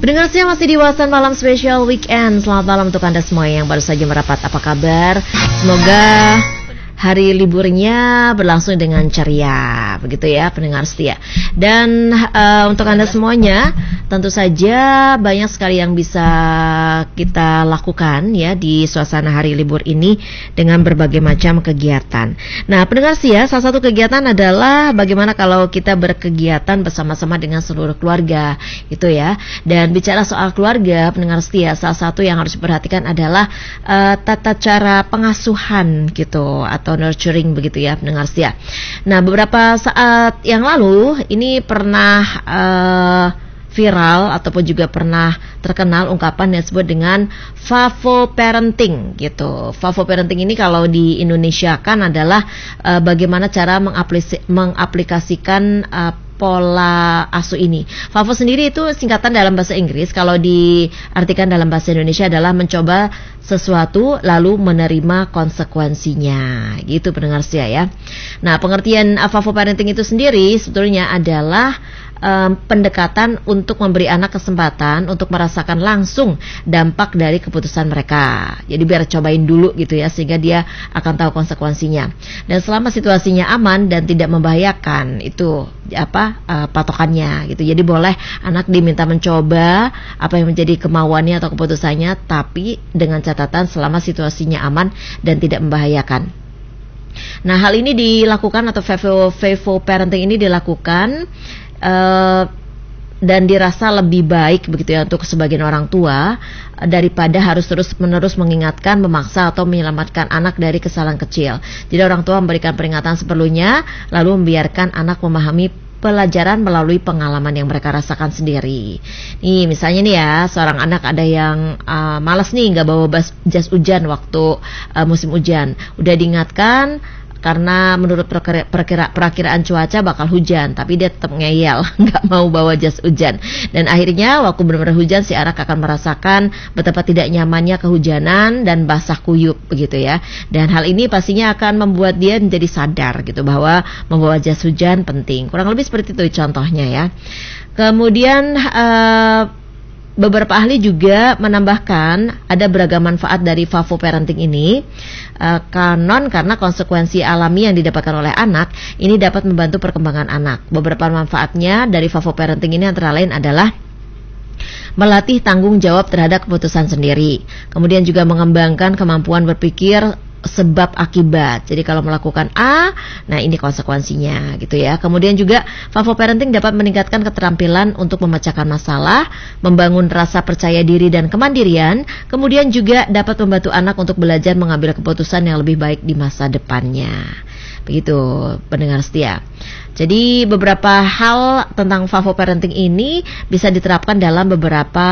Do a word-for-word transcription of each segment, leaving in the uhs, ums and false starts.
Pendengar saya masih di Wawasan Malam Spesial Weekend. Selamat malam untuk Anda semua yang baru saja merapat. Apa kabar? Semoga hari liburnya berlangsung dengan ceria, begitu ya pendengar setia. Dan uh, untuk Anda semuanya, tentu saja banyak sekali yang bisa kita lakukan ya di suasana hari libur ini dengan berbagai macam kegiatan. Nah pendengar setia, salah satu kegiatan adalah bagaimana kalau kita berkegiatan bersama-sama dengan seluruh keluarga, gitu ya. Dan bicara soal keluarga, pendengar setia, salah satu yang harus diperhatikan adalah uh, tata cara pengasuhan gitu atau nurturing begitu ya pendengar setia. Nah beberapa saat yang lalu ini pernah uh, viral ataupun juga pernah terkenal ungkapan yang disebut dengan FAVO parenting gitu. FAVO parenting ini kalau di Indonesia kan adalah uh, bagaimana cara mengaplikasi, mengaplikasikan uh, pola asuh ini. FAVO sendiri itu singkatan dalam bahasa Inggris, kalau diartikan dalam bahasa Indonesia adalah mencoba sesuatu lalu menerima konsekuensinya. Gitu pendengar setia ya. Nah, pengertian FAVO parenting itu sendiri sebetulnya adalah um, pendekatan untuk memberi anak kesempatan untuk merasakan langsung dampak dari keputusan mereka. Jadi biar cobain dulu gitu ya, sehingga dia akan tahu konsekuensinya. Dan selama situasinya aman dan tidak membahayakan, itu apa uh, patokannya gitu. Jadi boleh anak diminta mencoba apa yang menjadi kemauannya atau keputusannya, tapi dengan catatan selama situasinya aman dan tidak membahayakan. Nah hal ini dilakukan atau FAVO parenting ini dilakukan uh, dan dirasa lebih baik begitu ya untuk sebagian orang tua daripada harus terus-menerus mengingatkan, memaksa atau menyelamatkan anak dari kesalahan kecil. Jadi orang tua memberikan peringatan seperlunya lalu membiarkan anak memahami pelajaran melalui pengalaman yang mereka rasakan sendiri. Nih misalnya nih ya, seorang anak ada yang uh, malas nih nggak bawa bas, jas hujan waktu uh, musim hujan. Udah diingatkan karena menurut perkira, perkira, perakiraan cuaca bakal hujan, tapi dia tetap ngeyel, nggak mau bawa jas hujan. Dan akhirnya waktu benar-benar hujan, si anak akan merasakan betapa tidak nyamannya kehujanan dan basah kuyup begitu ya. Dan hal ini pastinya akan membuat dia menjadi sadar gitu bahwa membawa jas hujan penting. Kurang lebih seperti itu contohnya ya. Kemudian uh, beberapa ahli juga menambahkan ada beragam manfaat dari FAVO parenting ini. Uh, kanon karena konsekuensi alami yang didapatkan oleh anak ini dapat membantu perkembangan anak. Beberapa manfaatnya dari FAVO parenting ini antara lain adalah melatih tanggung jawab terhadap keputusan sendiri. Kemudian juga mengembangkan kemampuan berpikir sebab akibat. Jadi kalau melakukan A, nah ini konsekuensinya gitu ya. Kemudian juga FAVO parenting dapat meningkatkan keterampilan untuk memecahkan masalah, membangun rasa percaya diri dan kemandirian. Kemudian juga dapat membantu anak untuk belajar mengambil keputusan yang lebih baik di masa depannya. Begitu pendengar setia. Jadi beberapa hal tentang FAVO parenting ini bisa diterapkan dalam beberapa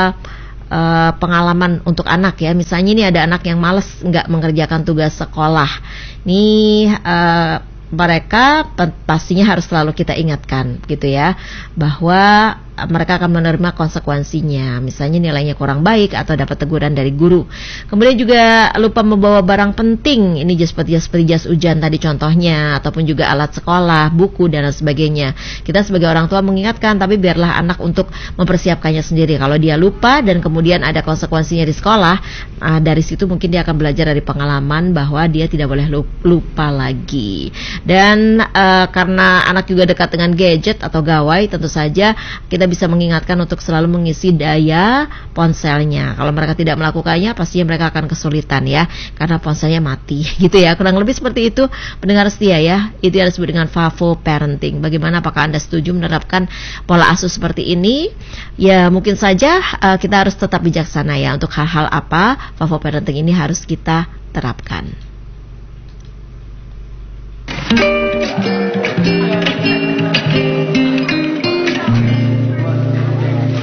Uh, pengalaman untuk anak ya. Misalnya ini ada anak yang malas nggak mengerjakan tugas sekolah. Nih uh, mereka pastinya harus selalu kita ingatkan gitu ya, bahwa mereka akan menerima konsekuensinya. Misalnya nilainya kurang baik atau dapat teguran dari guru. Kemudian juga lupa membawa barang penting. Ini seperti seperti jas hujan tadi contohnya, ataupun juga alat sekolah, buku dan lain sebagainya. Kita sebagai orang tua mengingatkan, tapi biarlah anak untuk mempersiapkannya sendiri. Kalau dia lupa dan kemudian ada konsekuensinya di sekolah, nah dari situ mungkin dia akan belajar dari pengalaman bahwa dia tidak boleh lupa lagi. Dan uh, karena anak juga dekat dengan gadget atau gawai, tentu saja kita bisa mengingatkan untuk selalu mengisi daya ponselnya. Kalau mereka tidak melakukannya, pastinya mereka akan kesulitan ya, karena ponselnya mati gitu ya. Kurang lebih seperti itu pendengar setia ya. Itu yang disebut dengan FAVO parenting. Bagaimana, apakah Anda setuju menerapkan pola asuh seperti ini? Ya mungkin saja uh, kita harus tetap bijaksana ya untuk hal-hal apa FAVO parenting ini harus kita terapkan.